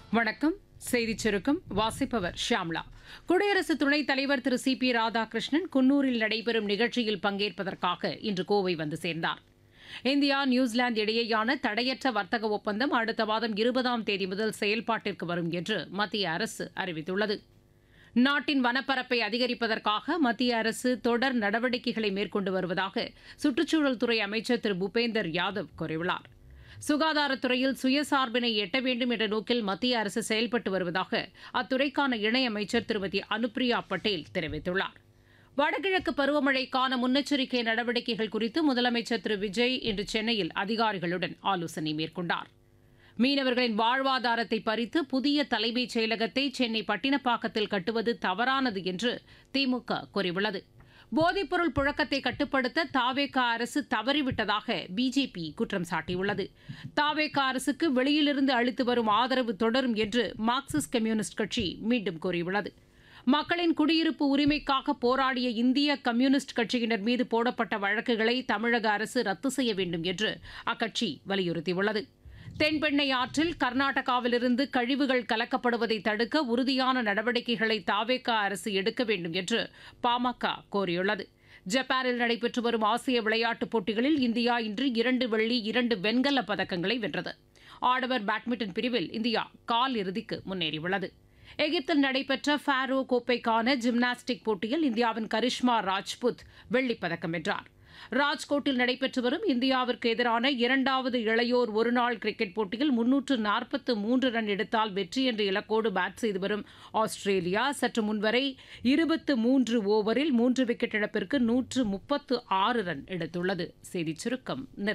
வணக்கம். செய்திச் சுருக்கம் வாசிப்பவர் ஷியாம்லா. குடியரசு துணைத் தலைவர் திரு சி பி ராதாகிருஷ்ணன் குன்னூரில் நடைபெறும் நிகழ்ச்சியில் பங்கேற்பதற்காக இன்று கோவை வந்து சேர்ந்தார். இந்தியா நியூசிலாந்து இடையேயான தடையற்ற வர்த்தக ஒப்பந்தம் அடுத்த மாதம் 20ஆம் தேதி முதல் செயல்பாட்டிற்கு வரும் என்று மத்திய அரசு அறிவித்துள்ளது. நாட்டின் வனப்பரப்பை அதிகரிப்பதற்காக மத்திய அரசு தொடர் நடவடிக்கைகளை மேற்கொண்டு வருவதாக சுற்றுச்சூழல் துறை அமைச்சர் திரு பூபேந்தர் யாதவ் கூறியுள்ளார். சுகாதாரத்துறையில் சுயசார்பினை எட்ட வேண்டும் என்ற நோக்கில் மத்திய அரசு செயல்பட்டு வருவதாக அத்துறைக்கான இணையமைச்சர் திருமதி அனுப்பிரியா பட்டேல் தெரிவித்துள்ளார். வடகிழக்கு பருவமழைக்கான முன்னெச்சரிக்கை நடவடிக்கைகள் குறித்து முதலமைச்சர் திரு விஜய் இன்று சென்னையில் அதிகாரிகளுடன் ஆலோசனை மேற்கொண்டார். மீனவர்களின் வாழ்வாதாரத்தை பறித்து புதிய தலைமைச் செயலகத்தை சென்னை பட்டினப்பாக்கத்தில் கட்டுவது தவறானது என்று திமுக கூறியுள்ளது. போதைப்பொருள் புழக்கத்தை கட்டுப்படுத்த தாவேக அரசு தவறிவிட்டதாக பிஜேபி குற்றம் சாட்டியுள்ளது. தாவேக அரசுக்கு வெளியிலிருந்து அளித்து வரும் ஆதரவு தொடரும் என்று மார்க்சிஸ்ட் கம்யூனிஸ்ட் கட்சி மீண்டும் கூறியுள்ளது. மக்களின் குடியிருப்பு உரிமைக்காக போராடிய இந்திய கம்யூனிஸ்ட் கட்சியினர் மீது போடப்பட்ட வழக்குகளை தமிழக அரசு ரத்து செய்ய வேண்டும் என்று அக்கட்சி வலியுறுத்தியுள்ளது. தென்பெண்ணை ஆற்றில் கர்நாடகாவிலிருந்து கழிவுகள் கலக்கப்படுவதை தடுக்க உறுதியான நடவடிக்கைகளை தாவேக அரசு எடுக்க வேண்டும் என்று பாமக கோரியுள்ளது. ஜப்பானில் நடைபெற்று வரும் ஆசிய விளையாட்டுப் போட்டிகளில் இந்தியா இன்று 2 வெள்ளி 2 வெண்கலப் பதக்கங்களை வென்றது. ஆடவர் பேட்மிண்டன் பிரிவில் இந்தியா கால் இறுதிக்கு முன்னேறியுள்ளது. எகிப்தில் நடைபெற்ற ஃபாரோ கோப்பைக்கான ஜிம்னாஸ்டிக் போட்டியில் இந்தியாவின் கரிஷ்மா ராஜ்புத் வெள்ளிப்பதக்கம் வென்றார். ராஜ்கோட்டில் நடைபெற்று வரும் இந்தியாவிற்கு எதிரான 2வது இளையோர் ஒருநாள் கிரிக்கெட் போட்டியில் 343 ரன் எடுத்தால் வெற்றி என்ற இலக்கோடு பேட் செய்து வரும் ஆஸ்திரேலியா சற்று முன்வரை 23 ஓவரில் 3 விக்கெட் இழப்பிற்கு 136 ரன் எடுத்துள்ளது. செய்திச் சுருக்கம்